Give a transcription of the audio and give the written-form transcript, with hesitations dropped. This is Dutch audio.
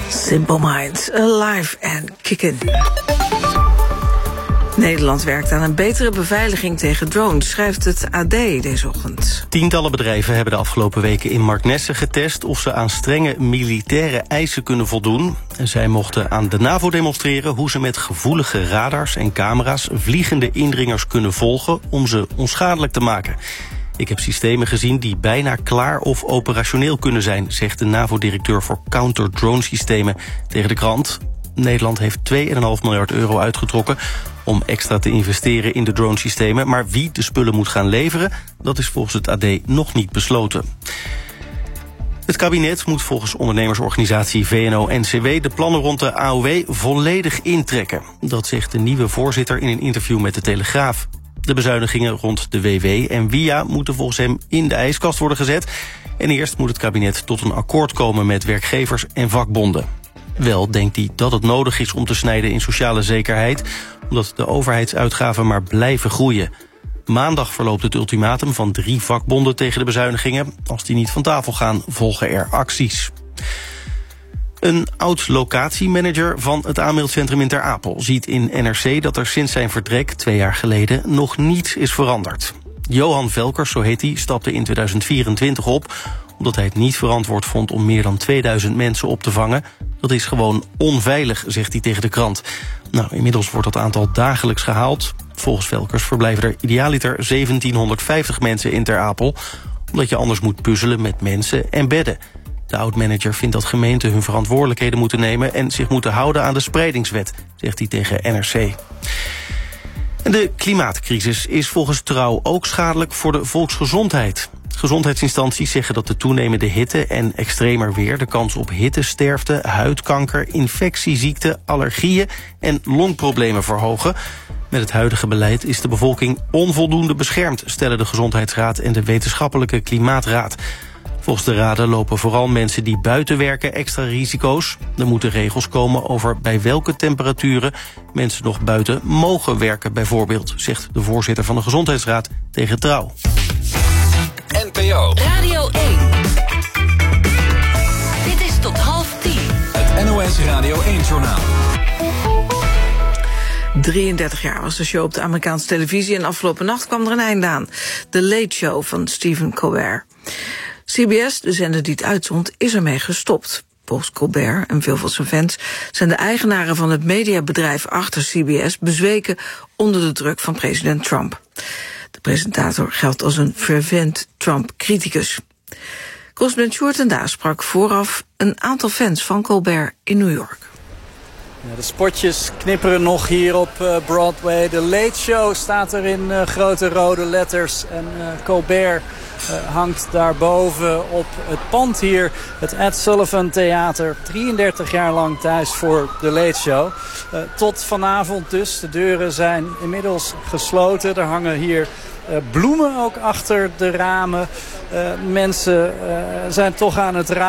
Simple Minds, Alive and Kickin'. Nederland werkt aan een betere beveiliging tegen drones, schrijft het AD deze ochtend. Tientallen bedrijven hebben de afgelopen weken in Marknesse getest of ze aan strenge militaire eisen kunnen voldoen. En zij mochten aan de NAVO demonstreren hoe ze met gevoelige radars en camera's vliegende indringers kunnen volgen om ze onschadelijk te maken. Ik heb systemen gezien die bijna klaar of operationeel kunnen zijn, zegt de NAVO-directeur voor counter-drone-systemen tegen de krant. Nederland heeft 2,5 miljard euro uitgetrokken om extra te investeren in de dronesystemen. Maar wie de spullen moet gaan leveren, dat is volgens het AD nog niet besloten. Het kabinet moet volgens ondernemersorganisatie VNO-NCW de plannen rond de AOW volledig intrekken. Dat zegt de nieuwe voorzitter in een interview met de Telegraaf. De bezuinigingen rond de WW en WIA moeten volgens hem in de ijskast worden gezet. En eerst moet het kabinet tot een akkoord komen met werkgevers en vakbonden. Wel denkt hij dat het nodig is om te snijden in sociale zekerheid, omdat de overheidsuitgaven maar blijven groeien. Maandag verloopt het ultimatum van 3 vakbonden tegen de bezuinigingen. Als die niet van tafel gaan, volgen er acties. Een oud-locatiemanager van het aanmeldcentrum in Ter Apel ziet in NRC dat er sinds zijn vertrek 2 jaar geleden nog niets is veranderd. Johan Velkers, zo heet hij, stapte in 2024 op omdat hij het niet verantwoord vond om meer dan 2000 mensen op te vangen. Dat is gewoon onveilig, zegt hij tegen de krant. Nou, inmiddels wordt dat aantal dagelijks gehaald. Volgens Velkers verblijven er idealiter 1750 mensen in Ter Apel, omdat je anders moet puzzelen met mensen en bedden. De oud-manager vindt dat gemeenten hun verantwoordelijkheden moeten nemen en zich moeten houden aan de spreidingswet, zegt hij tegen NRC. En de klimaatcrisis is volgens Trouw ook schadelijk voor de volksgezondheid. Gezondheidsinstanties zeggen dat de toenemende hitte en extremer weer de kans op hittesterfte, huidkanker, infectieziekten, allergieën en longproblemen verhogen. Met het huidige beleid is de bevolking onvoldoende beschermd, stellen de Gezondheidsraad en de Wetenschappelijke Klimaatraad. Volgens de raden lopen vooral mensen die buiten werken extra risico's. Er moeten regels komen over bij welke temperaturen mensen nog buiten mogen werken bijvoorbeeld, zegt de voorzitter van de Gezondheidsraad tegen Trouw. NPO Radio 1. Dit is tot 9:30. Het NOS Radio 1-journaal. 33 jaar was de show op de Amerikaanse televisie en afgelopen nacht kwam er een einde aan. The Late Show van Stephen Colbert. CBS, de zender die het uitzond, is ermee gestopt. Volgens Colbert en veel van zijn fans zijn de eigenaren van het mediabedrijf achter CBS bezweken onder de druk van president Trump. De presentator geldt als een fervent Trump-criticus. Correspondent Sjoerd en Daas sprak vooraf een aantal fans van Colbert in New York. Ja, de spotjes knipperen nog hier op Broadway. De Late Show staat er in grote rode letters. En Colbert hangt daarboven op het pand hier. Het Ed Sullivan Theater. 33 jaar lang thuis voor de Late Show. Tot vanavond dus. De deuren zijn inmiddels gesloten. Er hangen hier bloemen ook achter de ramen. Mensen zijn toch aan het